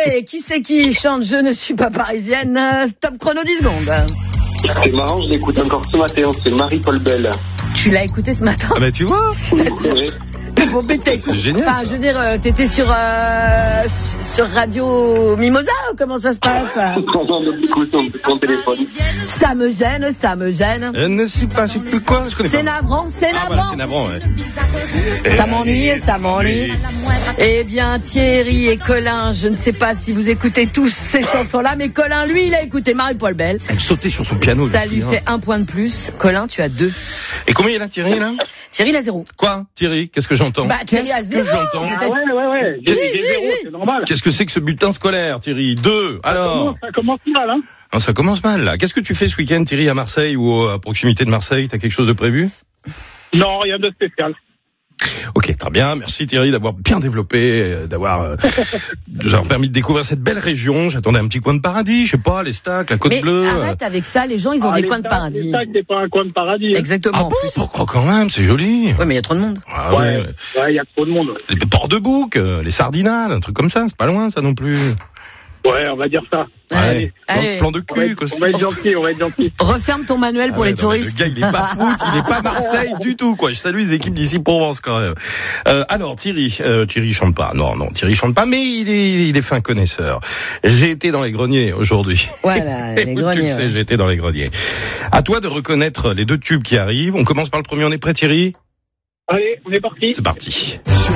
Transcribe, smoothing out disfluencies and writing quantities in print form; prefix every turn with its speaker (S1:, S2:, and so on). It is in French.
S1: Allez, qui c'est qui chante Je ne suis pas parisienne? Top chrono 10 secondes.
S2: C'est marrant, je l'écoute encore ce matin, c'est Marie-Paul Bell.
S1: Tu l'as écouté ce matin?
S3: Ah bah tu vois.
S2: C'est vrai.
S1: Bon, mais
S3: C'est génial.
S1: Enfin, je veux dire, t'étais sur Radio Mimosa ou comment ça se passe?
S2: On écoute son téléphone.
S1: Ça me gêne.
S3: Je ne sais pas, je sais plus quoi, je connais pas.
S1: C'est navrant.
S3: Ah voilà, c'est navrant, ouais.
S1: Ça m'ennuie. Eh bien, Thierry et Colin, je ne sais pas si vous écoutez tous ces chansons-là, mais Colin, lui, il a écouté Marie-Paul Bell.
S3: Elle sautait sur son piano.
S1: Ça lui fait 1 point de plus. Colin, tu as 2.
S3: Et combien il a Thierry là?
S1: Thierry, il a 0.
S3: Quoi, Thierry? Qu'est-ce que j'entends?
S1: Bah, Thierry a
S3: Qu'est-ce que
S1: 0.
S3: j'entends?
S2: Ah ouais. J'ai 0, c'est normal.
S3: Qu'est-ce que c'est que ce bulletin scolaire, Thierry? 2. Alors?
S2: Ça commence mal, hein.
S3: Non, ça commence mal, là. Qu'est-ce que tu fais ce week-end, Thierry, à Marseille ou à proximité de Marseille? T'as quelque chose de prévu?
S2: Non, rien de spécial.
S3: Ok, très bien. Merci Thierry d'avoir bien développé, d'avoir permis de découvrir cette belle région. J'attendais un petit coin de paradis, je sais pas, les Stacks, la Côte
S1: Mais
S3: Bleue.
S1: arrête avec ça, les gens, ils ont des coins de paradis.
S2: C'est pas un coin de paradis.
S1: Exactement.
S3: Ah
S1: en
S3: bon?
S1: plus.
S3: Oh, quand même, c'est joli.
S1: Ouais, mais il y a trop de monde.
S3: Ah
S2: Ouais, il y a trop de monde.
S3: Les ports de bouc, les sardinales, un truc comme ça, c'est pas loin ça non plus.
S2: Ouais, on va dire ça.
S1: Allez.
S3: Plan de cul,
S2: On va être gentil.
S1: Referme ton manuel pour les touristes.
S3: Le gars, il est pas foot, il est pas Marseille du tout, quoi. Je salue les équipes d'ici Provence, quand même. Alors, Thierry chante pas. Non, Thierry chante pas, mais il est fin connaisseur. J'ai été dans les greniers aujourd'hui.
S1: Voilà, les greniers.
S3: Tu le sais, j'ai été dans les greniers. À toi de reconnaître les 2 tubes qui arrivent. On commence par le premier, on est prêt, Thierry?
S2: Allez, on est parti.
S3: C'est parti.